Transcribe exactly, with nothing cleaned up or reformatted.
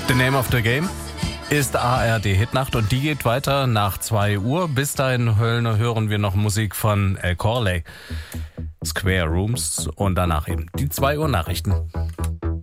The Name of the Game ist A R D Hitnacht und die geht weiter nach zwei Uhr. Bis dahin hören wir noch Musik von El Corley, Square Rooms und danach eben die zwei Uhr Nachrichten.